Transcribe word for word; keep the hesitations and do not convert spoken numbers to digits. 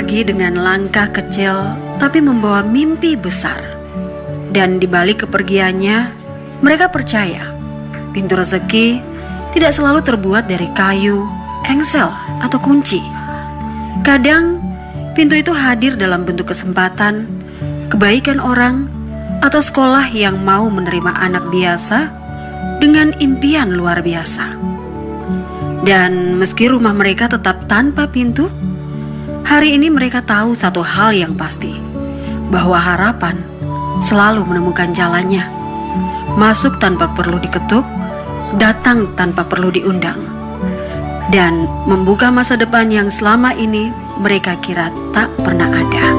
pergi dengan langkah kecil tapi membawa mimpi besar. Dan di balik kepergiannya, mereka percaya pintu rezeki tidak selalu terbuat dari kayu, engsel, atau kunci. Kadang pintu itu hadir dalam bentuk kesempatan, kebaikan orang, atau sekolah yang mau menerima anak biasa dengan impian luar biasa. Dan meski rumah mereka tetap tanpa pintu, hari ini mereka tahu satu hal yang pasti, bahwa harapan selalu menemukan jalannya. Masuk tanpa perlu diketuk, datang tanpa perlu diundang, dan membuka masa depan yang selama ini mereka kira tak pernah ada.